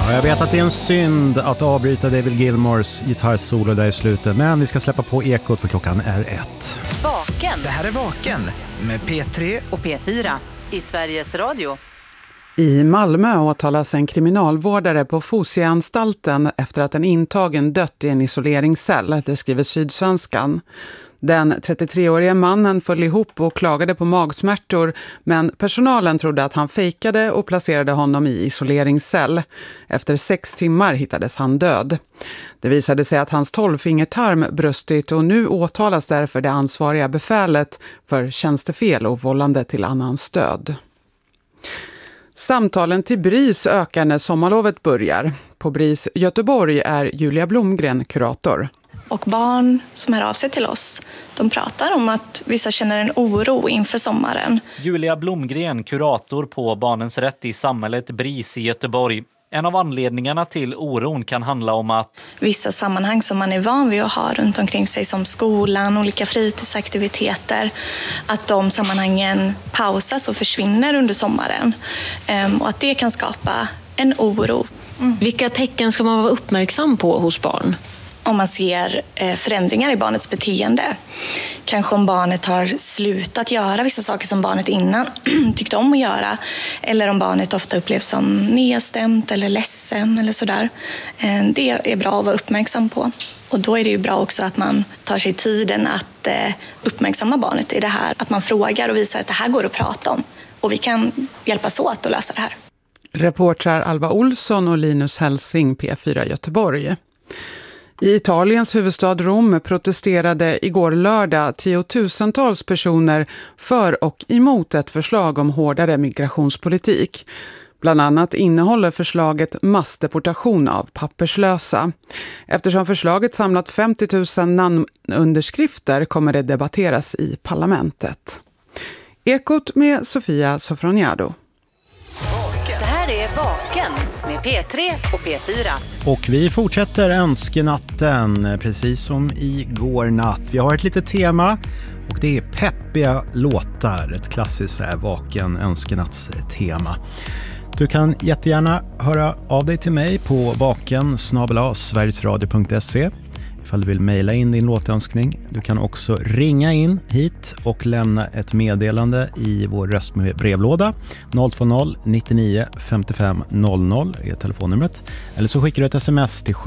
Ja, jag vet att det är en synd att avbryta David Gilmours gitarrsolo där i slutet, men vi ska släppa på ekot för klockan är 1. Vaken. Det här är Vaken med P3 och P4 i Sveriges Radio. I Malmö åtalas en kriminalvårdare på Fosieanstalten efter att en intagen dött i en isoleringscell, det skriver Sydsvenskan. Den 33-åriga mannen föll ihop och klagade på magsmärtor, men personalen trodde att han fejkade och placerade honom i isoleringscell. Efter 6 timmar hittades han död. Det visade sig att hans 12-fingertarm brustit och nu åtalas därför det ansvariga befälet för tjänstefel och vållande till annans död. Samtalen till BRIS ökar när sommarlovet börjar. På BRIS Göteborg är Julia Blomgren kurator. Och barn som hör av sig till oss, de pratar om att vissa känner en oro inför sommaren. Julia Blomgren, kurator på Barnens rätt i samhället BRIS i Göteborg. En av anledningarna till oron kan handla om att vissa sammanhang som man är van vid att ha runt omkring sig, som skolan, olika fritidsaktiviteter, att de sammanhangen pausas och försvinner under sommaren. Och att det kan skapa en oro. Vilka tecken ska man vara uppmärksam på hos barn? Om man ser förändringar i barnets beteende. Kanske om barnet har slutat göra vissa saker som barnet innan tyckte om att göra. Eller om barnet ofta upplevs som nedstämt eller ledsen eller sådär. Det är bra att vara uppmärksam på. Och då är det ju bra också att man tar sig tiden att uppmärksamma barnet i det här. Att man frågar och visar att det här går att prata om. Och vi kan hjälpas åt att lösa det här. Reportrar Alva Olsson och Linus Helsing, P4 Göteborg. I Italiens huvudstad Rom protesterade igår lördag 10-tusentals personer för och emot ett förslag om hårdare migrationspolitik. Bland annat innehåller förslaget massdeportation av papperslösa. Eftersom förslaget samlat 50 000 namnunderskrifter kommer det debatteras i parlamentet. Ekot med Sofia Sofroniado. Det här är Vaken med P3 och P4. Och vi fortsätter önskenatten precis som igår natt. Vi har ett litet tema och det är peppiga låtar. Ett klassiskt vaken önskenattstema. Du kan jättegärna höra av dig till mig på vaken@sverigesradio.se ifall du vill mejla in din låtönskning. Du kan också ringa in hit och lämna ett meddelande i vår röstbrevlåda. 020 99 55 00 är telefonnumret. Eller så skickar du ett sms till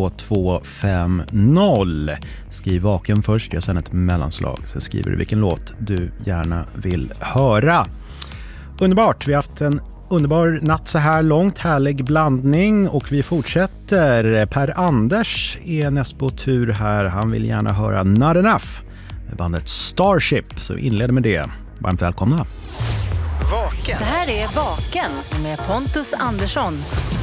72250. Skriv vaken först, jag sen ett mellanslag. Så skriver du vilken låt du gärna vill höra. Underbart, vi har haft en underbar natt så här långt, härlig blandning och vi fortsätter. Per Anders är näst på tur här. Han vill gärna höra Not Enough med bandet Starship, så inleder med det. Varmt välkomna. Vaken. Det här är Vaken med Pontus Andersson.